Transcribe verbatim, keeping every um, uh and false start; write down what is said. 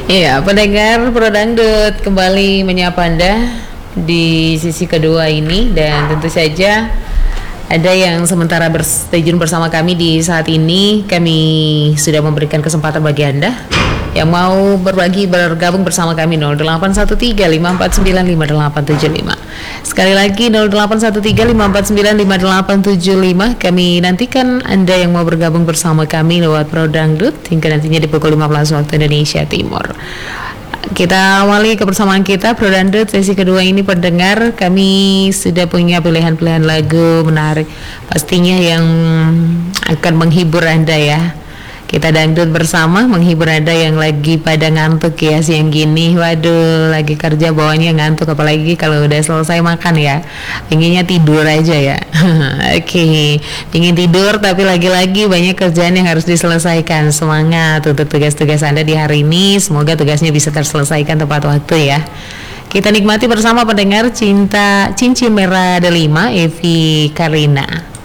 Iya, pendengar Pro Dangdut kembali menyapa Anda di sisi kedua ini, dan tentu saja ada yang sementara berstay tune bersama kami di saat ini. Kami sudah memberikan kesempatan bagi Anda yang mau berbagi, bergabung bersama kami nol delapan satu tiga lima empat sembilan lima delapan tujuh lima. Sekali lagi nol delapan satu tiga lima empat sembilan lima delapan tujuh lima. Kami nantikan Anda yang mau bergabung bersama kami lewat Pro Dangdut hingga nantinya di pukul lima belas waktu Indonesia Timur. Kita awali kebersamaan kita Pro Dangdut sesi kedua ini, pendengar. Kami sudah punya pilihan-pilihan lagu menarik pastinya yang akan menghibur Anda ya. Kita dangdut bersama, menghibur Anda yang lagi pada ngantuk ya siang gini. Waduh, lagi kerja bawahnya ngantuk, apalagi kalau udah selesai makan ya, pinginnya tidur aja ya. Oke, okay. Pingin tidur tapi lagi-lagi banyak kerjaan yang harus diselesaikan. Semangat untuk tugas-tugas Anda di hari ini, semoga tugasnya bisa terselesaikan tepat waktu ya. Kita nikmati bersama pendengar Cinta Cincin Merah Delima, Evi Karina.